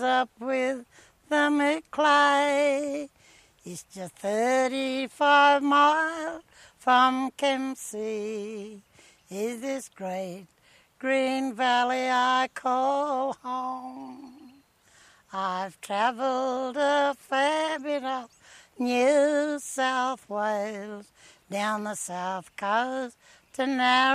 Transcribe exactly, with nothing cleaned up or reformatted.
up with the Maclay. It's just thirty-five miles from Kempsey. Is this great green valley I call home? I've travelled a fair bit of New South Wales, down the south coast to Narrabeen.